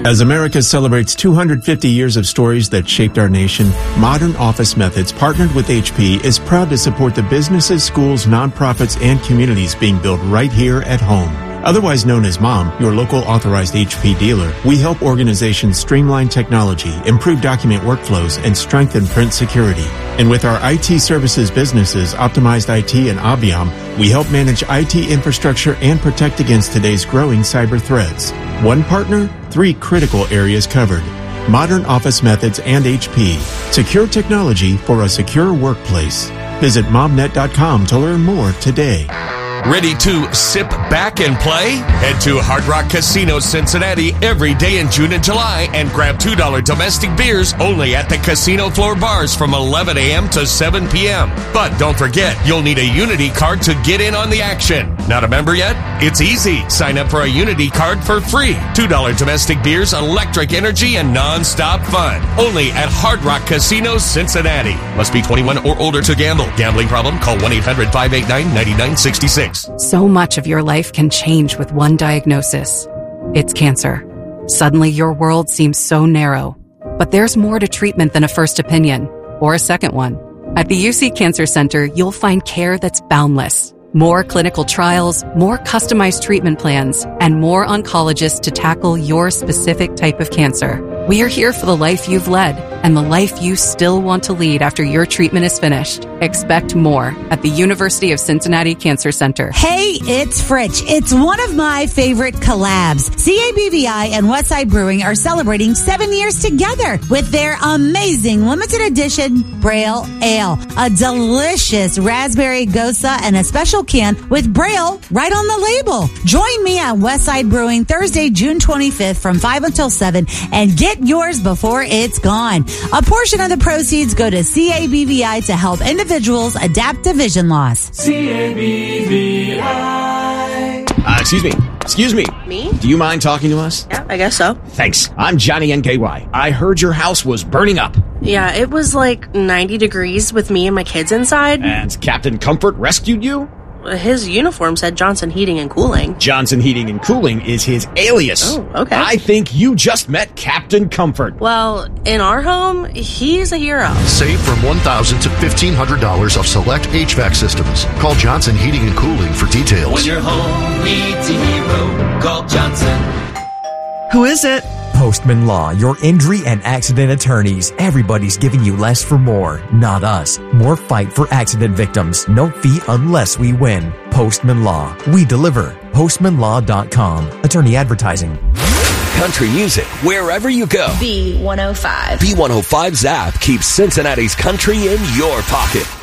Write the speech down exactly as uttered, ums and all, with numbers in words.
As America celebrates two hundred fifty years of stories that shaped our nation, Modern Office Methods, partnered with H P, is proud to support the businesses, schools, nonprofits, and communities being built right here at home. Otherwise known as MOM, your local authorized H P dealer, we help organizations streamline technology, improve document workflows, and strengthen print security. And with our I T services businesses, Optimized I T and Abiam, we help manage I T infrastructure and protect against today's growing cyber threats. One partner, three critical areas covered. Modern Office Methods and H P. Secure technology for a secure workplace. Visit momnet dot com to learn more today. Ready to sip back and play? Head to Hard Rock Casino Cincinnati every day in June and July and grab two dollars domestic beers only at the casino floor bars from eleven a.m. to seven p.m. But don't forget, you'll need a Unity card to get in on the action. Not a member yet? It's easy. Sign up for a Unity card for free. two dollars domestic beers, electric energy, and non-stop fun. Only at Hard Rock Casino Cincinnati. Must be twenty-one or older to gamble. Gambling problem? Call one eight hundred five eight nine nine nine six six. So much of your life can change with one diagnosis. It's cancer. Suddenly your world seems so narrow. But there's more to treatment than a first opinion or a second one. At the U C Cancer Center, you'll find care that's boundless. More clinical trials, more customized treatment plans, and more oncologists to tackle your specific type of cancer. We are here for the life you've led and the life you still want to lead after your treatment is finished. Expect more at the University of Cincinnati Cancer Center. Hey, it's Fritch. It's one of my favorite collabs. C A B V I and Westside Brewing are celebrating seven years together with their amazing limited edition Braille Ale. A delicious raspberry gosa and a special can with Braille right on the label. Join me at Westside Brewing Thursday, June twenty-fifth from five until seven and get yours before it's gone. A portion of the proceeds go to C A B V I to help individuals adapt to vision loss. C A B V I. Uh, excuse me. Excuse me. Me? Do you mind talking to us? Yeah, I guess so. Thanks. I'm Johnny N K Y. I heard your house was burning up. Yeah, it was like ninety degrees with me and my kids inside. And Captain Comfort rescued you? His uniform said Johnson Heating and Cooling. Johnson Heating and Cooling is his alias. Oh, okay. I think you just met Captain Comfort. Well, in our home, he's a hero. Save from one thousand dollars to fifteen hundred dollars off select H V A C systems. Call Johnson Heating and Cooling for details. When your home needs a hero, call Johnson. Who is it? Postman Law, your injury and accident attorneys. Everybody's giving you less for more. Not us. More fight for accident victims. No fee unless we win. Postman Law. We deliver. postman law dot com. Attorney advertising. Country music wherever you go. B one oh five. B one oh five Zap keeps Cincinnati's country in your pocket.